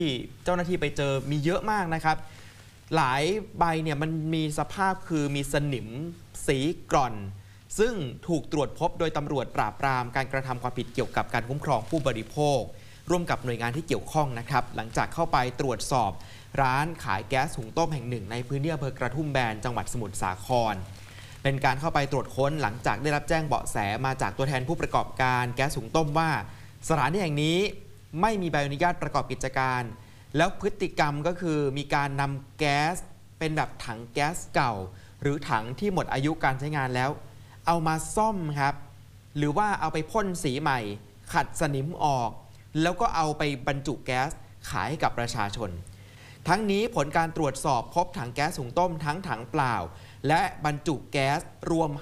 ที่เจ้าหน้าที่ไปเจอมีเยอะมากนะครับหลายใบเนี่ยมันมีสภาพคือมีสนิมสีกร่อนซึ่งถูกตรวจพบโดยตำรวจปราบปรามการกระทำความผิดเกี่ยวกับการคุ้มครองผู้บริโภคร่วมกับหน่วยงานที่เกี่ยวข้องนะครับหลังจากเข้าไปตรวจสอบร้านขายแก๊สหุงต้มแห่งหนึ่งในพื้นที่อำเภอกระทุ่มแบนจังหวัดสมุทรสาครเป็นการเข้าไปตรวจค้นหลังจากได้รับแจ้งเบาะแสมาจากตัวแทนผู้ประกอบการแก๊สหุงต้มว่าสถานที่แห่งนี้ไม่มีใบอนุญาตประกอบกิจการแล้วพฤติกรรมก็คือมีการนำแก๊สเป็นแบบถังแก๊สเก่าหรือถังที่หมดอายุการใช้งานแล้วเอามาซ่อมครับหรือว่าเอาไปพ่นสีใหม่ขัดสนิมออกแล้วก็เอาไปบรรจุแก๊สขายให้กับประชาชนทั้งนี้ผลการตรวจสอบพบถังแก๊สหุงต้มทั้งถังเปล่าและบรรจุแก๊สรวม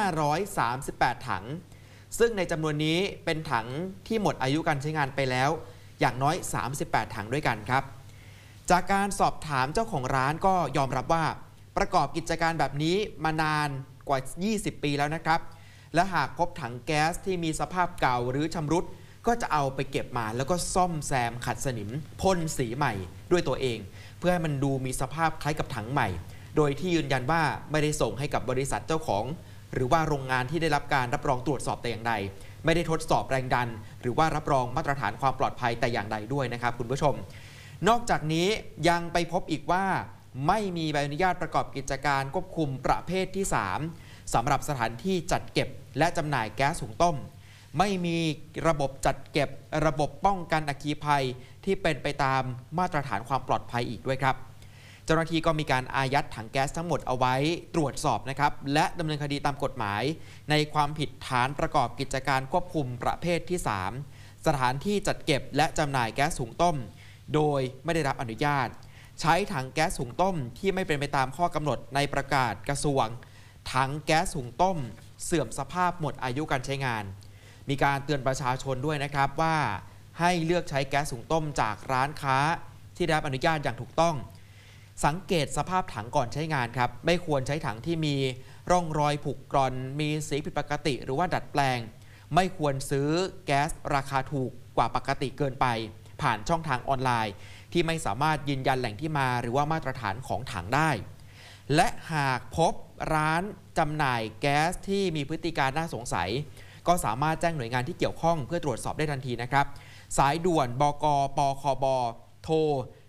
538ถังซึ่งในจำนวนนี้เป็นถังที่หมดอายุการใช้งานไปแล้วอย่างน้อย38ถังด้วยกันครับจากการสอบถามเจ้าของร้านก็ยอมรับว่าประกอบกิจการแบบนี้มานานกว่า20ปีแล้วนะครับและหากพบถังแก๊สที่มีสภาพเก่าหรือชำรุดก็จะเอาไปเก็บมาแล้วก็ซ่อมแซมขัดสนิมพ่นสีใหม่ด้วยตัวเองเพื่อให้มันดูมีสภาพคล้ายกับถังใหม่โดยที่ยืนยันว่าไม่ได้ส่งให้กับบริษัทเจ้าของหรือว่าโรงงานที่ได้รับการรับรองตรวจสอบแต่อย่างใดไม่ได้ทดสอบแรงดันหรือว่ารับรองมาตรฐานความปลอดภัยแต่อย่างใดด้วยนะครับคุณผู้ชมนอกจากนี้ยังไปพบอีกว่าไม่มีใบอนุญาตประกอบกิจการควบคุมประเภทที่3สำหรับสถานที่จัดเก็บและจำหน่ายแก๊สหุงต้มไม่มีระบบจัดเก็บระบบป้องกันอัคคีภัยที่เป็นไปตามมาตรฐานความปลอดภัยอีกด้วยครับเจ้าหน้าที่ก็มีการอายัดถังแก๊สทั้งหมดเอาไว้ตรวจสอบนะครับและดำเนินคดีตามกฎหมายในความผิดฐานประกอบกิจการควบคุมประเภทที่3สถานที่จัดเก็บและจำหน่ายแก๊สหุงต้มโดยไม่ได้รับอนุญาตใช้ถังแก๊สหุงต้มที่ไม่เป็นไปตามข้อกำหนดในประกาศกระทรวงถังแก๊สหุงต้มเสื่อมสภาพหมดอายุการใช้งานมีการเตือนประชาชนด้วยนะครับว่าให้เลือกใช้แก๊สหุงต้มจากร้านค้าที่ได้รับอนุญาตอย่างถูกต้องสังเกตสภาพถังก่อนใช้งานครับไม่ควรใช้ถังที่มีร่องรอยผุกร่อนมีสีผิดปกติหรือว่าดัดแปลงไม่ควรซื้อแก๊สราคาถูกกว่าปกติเกินไปผ่านช่องทางออนไลน์ที่ไม่สามารถยืนยันแหล่งที่มาหรือว่ามาตรฐานของถังได้และหากพบร้านจำหน่ายแก๊สที่มีพฤติการน่าสงสัยก็สามารถแจ้งหน่วยงานที่เกี่ยวข้องเพื่อตรวจสอบได้ทันทีนะครับสายด่วนบก.ปคบ.โทร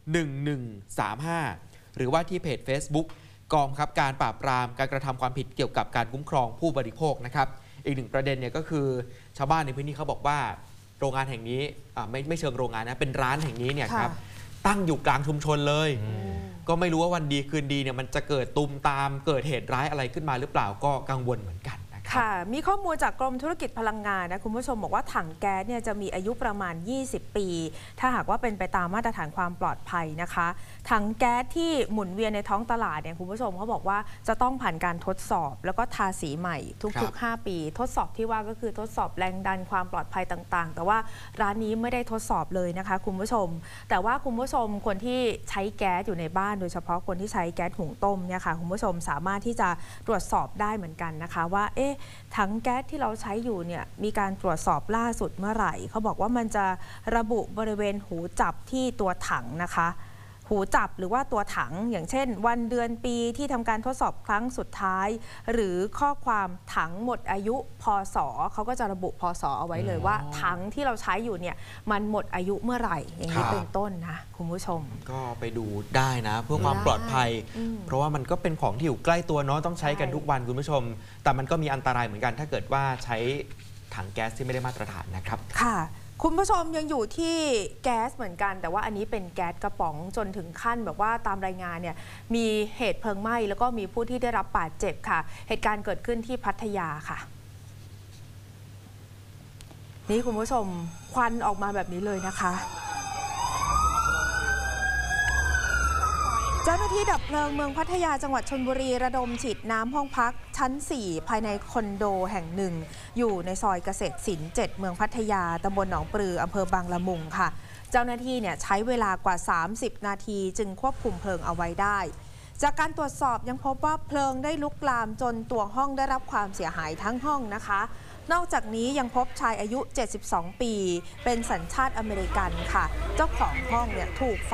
1135หรือว่าที่เพจ Facebook กองบังคับการปราบปรามการกระทำความผิดเกี่ยวกับการคุ้มครองผู้บริโภคนะครับอีกหนึ่งประเด็นเนี่ยก็คือชาวบ้านในพื้นที่เขาบอกว่าโรงงานแห่งนี้ไม่เชิงโรงงานนะเป็นร้านแห่งนี้เนี่ยครับตั้งอยู่กลางชุมชนเลยก็ไม่รู้ว่าวันดีคืนดีเนี่ยมันจะเกิดตุมตามเกิดเหตุร้ายอะไรขึ้นมาหรือเปล่าก็กังวลเหมือนกันค่ะมีข้อมูลจากกรมธุรกิจพลังงานนะคุณผู้ชมบอกว่าถังแก๊สเนี่ยจะมีอายุประมาณ20ปีถ้าหากว่าเป็นไปตามมาตรฐานความปลอดภัยนะคะถังแก๊สที่หมุนเวียนในท้องตลาดเนี่ยคุณผู้ชมเขาบอกว่าจะต้องผ่านการทดสอบแล้วก็ทาสีใหม่ทุกๆ5ปีทดสอบที่ว่าก็คือทดสอบแรงดันความปลอดภัยต่างๆแต่ว่าร้านนี้ไม่ได้ทดสอบเลยนะคะคุณผู้ชมแต่ว่าคุณผู้ชมคนที่ใช้แก๊สอยู่ในบ้านโดยเฉพาะคนที่ใช้แก๊สหุงต้มเนี่ยค่ะคุณผู้ชมสามารถที่จะตรวจสอบได้เหมือนกันนะคะว่าถังแก๊สที่เราใช้อยู่เนี่ยมีการตรวจสอบล่าสุดเมื่อไหร่เขาบอกว่ามันจะระบุบริเวณหูจับที่ตัวถังนะคะหูจับหรือว่าตัวถังอย่างเช่นวันเดือนปีที่ทำการทดสอบครั้งสุดท้ายหรือข้อความถังหมดอายุพศเขาก็จะระบุพศเอาไว้เลยว่าถังที่เราใช้อยู่เนี่ยมันหมดอายุเมื่อไหร่อย่างนี้เป็นต้นนะคุณผู้ชมก็ไปดูได้นะเพื่อความปลอดภัยเพราะว่ามันก็เป็นของที่อยู่ใกล้ตัวเนาะต้องใช้กันทุกวันคุณผู้ชมแต่มันก็มีอันตรายเหมือนกันถ้าเกิดว่าใช้ถังแก๊สที่ไม่ได้มาตรฐานนะครับค่ะคุณผู้ชมยังอยู่ที่แก๊สเหมือนกันแต่ว่าอันนี้เป็นแก๊สกระป๋องจนถึงขั้นแบบว่าตามรายงานเนี่ยมีเหตุเพลิงไหม้แล้วก็มีผู้ที่ได้รับบาดเจ็บค่ะเหตุการณ์เกิดขึ้นที่พัทยาค่ะนี่คุณผู้ชมควันออกมาแบบนี้เลยนะคะเจ้าหน้าที่ดับเพลิงเมืองพัทยาจังหวัดชลบุรีระดมฉีดน้ำห้องพักชั้น4ภายในคอนโดแห่งหนึ่งอยู่ในซอยเกษตรศิลป์7เมืองพัทยาตำบลหนองปลืออำเภอบางละมุงค่ะเจ้าหน้าที่เนี่ยใช้เวลากว่า30นาทีจึงควบคุมเพลิงเอาไว้ได้จากการตรวจสอบยังพบว่าเพลิงได้ลุกลามจนตัวห้องได้รับความเสียหายทั้งห้องนะคะนอกจากนี้ยังพบชายอายุ 72 ปี เป็นสัญชาติอเมริกันค่ะ เจ้าของห้องเนี่ยถูก